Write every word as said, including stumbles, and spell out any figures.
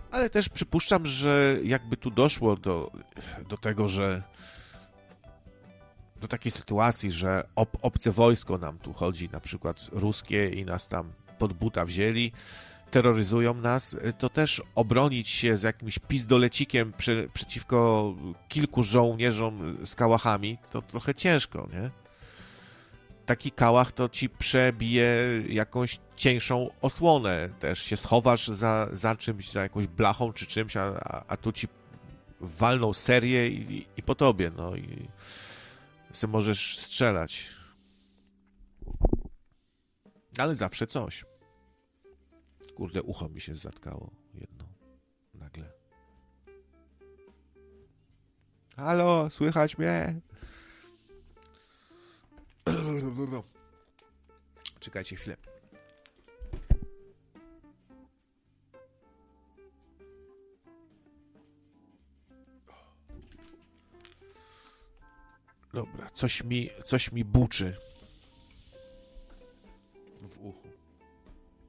Ale też przypuszczam, że jakby tu doszło do, do tego, że do takiej sytuacji, że ob, obce wojsko nam tu chodzi, na przykład ruskie i nas tam pod buta wzięli, terroryzują nas, to też obronić się z jakimś pizdolecikiem przy, przeciwko kilku żołnierzom z kałachami, to trochę ciężko, nie? Taki kałach to ci przebije jakąś cieńszą osłonę, też się schowasz za, za czymś, za jakąś blachą czy czymś, a, a, a tu ci walną serię i, i po tobie, no i sobie możesz strzelać. Ale zawsze coś. Kurde, ucho mi się zatkało jedno. Nagle. Halo, słychać mnie? Czekajcie chwilę. Dobra, coś mi, coś mi buczy.